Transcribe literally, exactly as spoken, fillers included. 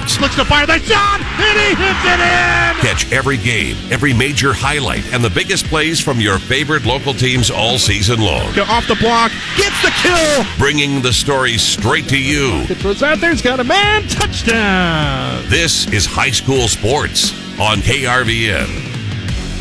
Sports. Looks to fire the shot, and he hits it in! Catch every game, every major highlight, and the biggest plays from your favorite local teams all season long. Go off the block, gets the kill! Bringing the stories straight to you. It throws out there, he's got a man, touchdown! This is High School Sports on K R V N.